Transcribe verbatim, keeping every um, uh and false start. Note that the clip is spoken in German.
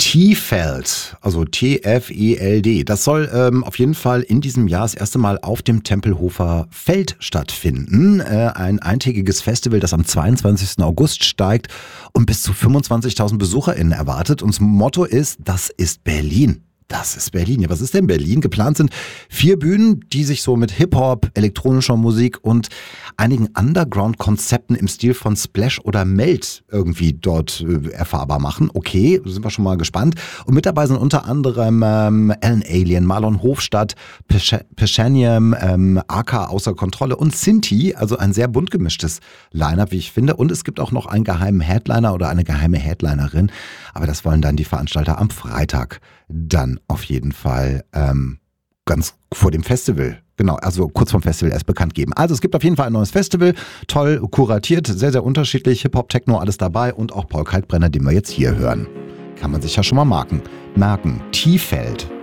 T-Feld, also T F E L D. Das soll ähm, auf jeden Fall in diesem Jahr das erste Mal auf dem Tempelhofer Feld stattfinden. Äh, ein eintägiges Festival, das am zweiundzwanzigsten August steigt und bis zu fünfundzwanzigtausend BesucherInnen erwartet. Und das Motto ist, das ist Berlin. Das ist Berlin. Ja, was ist denn Berlin? Geplant sind vier Bühnen, die sich so mit Hip-Hop, elektronischer Musik und einigen Underground-Konzepten im Stil von Splash oder Melt irgendwie dort äh, erfahrbar machen. Okay, sind wir schon mal gespannt. Und mit dabei sind unter anderem ähm, Alan Alien, Marlon Hofstadt, Peschanium, ähm, A K Außer Kontrolle und Sinti. Also ein sehr bunt gemischtes Line-Up, wie ich finde. Und es gibt auch noch einen geheimen Headliner oder eine geheime Headlinerin. Aber das wollen dann die Veranstalter am Freitag dann auf jeden Fall ähm, ganz vor dem Festival, genau, also kurz vorm Festival erst bekannt geben. Also es gibt auf jeden Fall ein neues Festival, toll kuratiert, sehr, sehr unterschiedlich, Hip-Hop, Techno, alles dabei und auch Paul Kalkbrenner, den wir jetzt hier hören. Kann man sich ja schon mal merken. Merken, T-Feld.